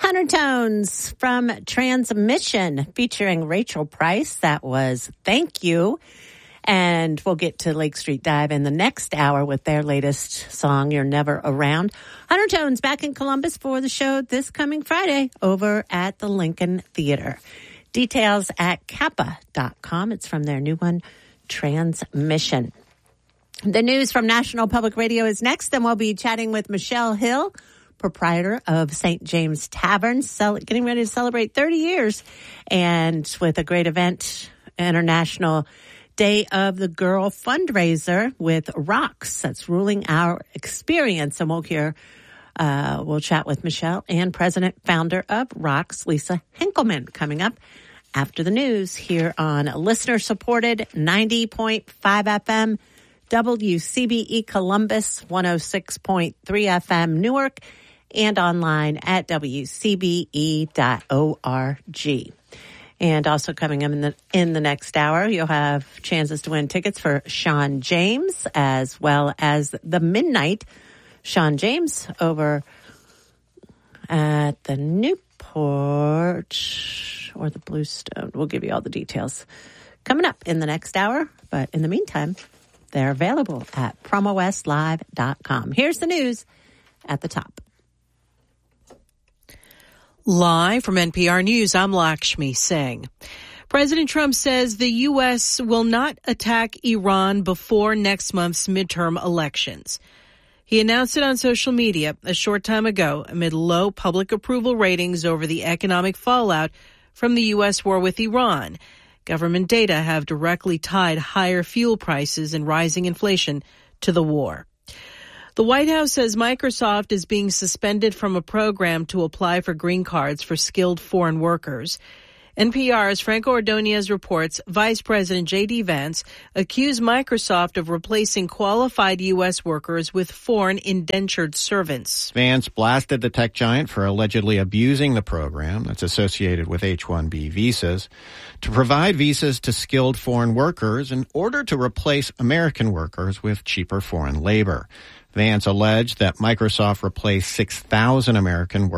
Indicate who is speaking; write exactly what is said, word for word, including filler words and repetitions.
Speaker 1: Hundred Tones from Transmission featuring Rachel Price. That was Thank You. And we'll get to Lake Street Dive in the next hour with their latest song, You're Never Around. Hundred Tones back in Columbus for the show this coming Friday over at the Lincoln Theater. Details at kappa dot com. It's from their new one, Transmission. The news from National Public Radio is next, and we'll be chatting with Michelle Hill, proprietor of Saint James Tavern, cel- getting ready to celebrate thirty years, and with a great event, International Day of the Girl fundraiser with Rocks. That's ruling our experience. And we'll hear, uh, we'll chat with Michelle and president, founder of Rocks, Lisa Henkelman, coming up after the news here on listener supported ninety point five F M, W C B E Columbus, one oh six point three F M Newark, and online at W C B E dot org. And also coming up in the in the next hour, you'll have chances to win tickets for Sean James, as well as the Midnight Sean James over at the Newport or the Bluestone. We'll give you all the details coming up in the next hour. But in the meantime, they're available at promo west live dot com. Here's the news at the top.
Speaker 2: Live from N P R News, I'm Lakshmi Singh. President Trump says the U S will not attack Iran before next month's midterm elections. He announced it on social media a short time ago amid low public approval ratings over the economic fallout from the U S war with Iran. Government data have directly tied higher fuel prices and rising inflation to the war. The White House says Microsoft is being suspended from a program to apply for green cards for skilled foreign workers. N P R's Franco Ordonez reports Vice President J D. Vance accused Microsoft of replacing qualified U S workers with foreign indentured servants.
Speaker 3: Vance blasted the tech giant for allegedly abusing the program that's associated with H one B visas to provide visas to skilled foreign workers in order to replace American workers with cheaper foreign labor. Vance alleged that Microsoft replaced six thousand American workers